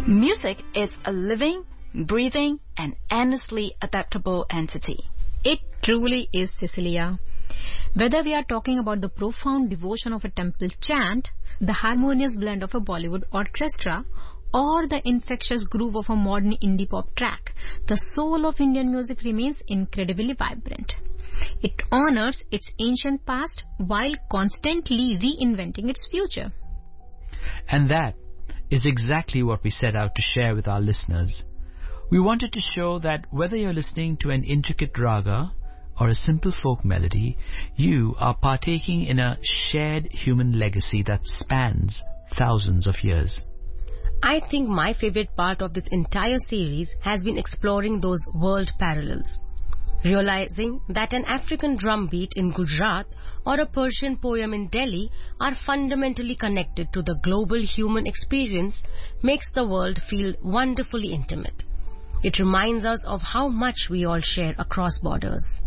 Music is a living, breathing, and endlessly adaptable entity. It truly is, Cecilia. Whether we are talking about the profound devotion of a temple chant, the harmonious blend of a Bollywood orchestra, or the infectious groove of a modern indie pop track, the soul of Indian music remains incredibly vibrant. It honors its ancient past while constantly reinventing its future. And that is exactly what we set out to share with our listeners. We wanted to show that whether you're listening to an intricate raga or a simple folk melody, you are partaking in a shared human legacy that spans thousands of years. I think my favorite part of this entire series has been exploring those world parallels. Realizing that an African drum beat in Gujarat or a Persian poem in Delhi are fundamentally connected to the global human experience makes the world feel wonderfully intimate. It reminds us of how much we all share across borders.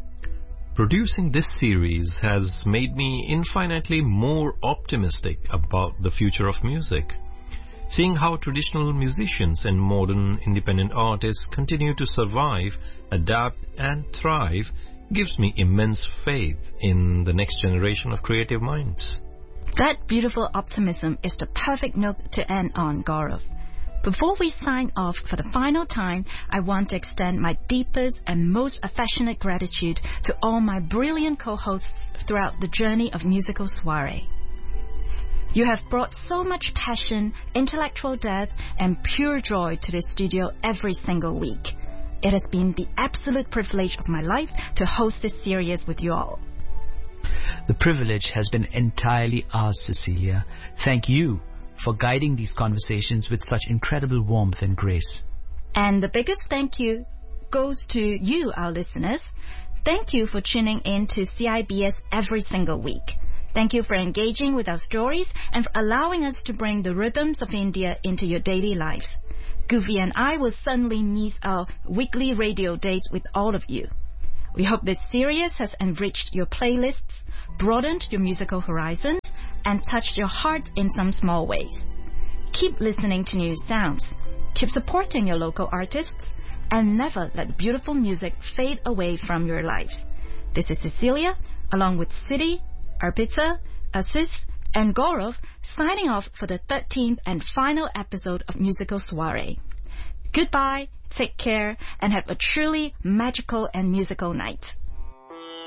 Producing this series has made me infinitely more optimistic about the future of music. Seeing how traditional musicians and modern independent artists continue to survive, adapt and thrive gives me immense faith in the next generation of creative minds. That beautiful optimism is the perfect note to end on, Gaurav. Before we sign off for the final time, I want to extend my deepest and most affectionate gratitude to all my brilliant co-hosts throughout the journey of Musical Soiree. You have brought so much passion, intellectual depth, and pure joy to the studio every single week. It has been the absolute privilege of my life to host this series with you all. The privilege has been entirely ours, Cecilia. Thank you for guiding these conversations with such incredible warmth and grace. And the biggest thank you goes to you, our listeners. Thank you for tuning in to CIBS every single week. Thank you for engaging with our stories and for allowing us to bring the rhythms of India into your daily lives. Goofy and I will certainly miss our weekly radio dates with all of you. We hope this series has enriched your playlists, broadened your musical horizons, and touched your heart in some small ways. Keep listening to new sounds, keep supporting your local artists, and never let beautiful music fade away from your lives. This is Cecilia, along with Sidi, Arpita, Aziz, and Gaurav, signing off for the 13th and final episode of Musical Soiree. Goodbye, take care, and have a truly magical and musical night.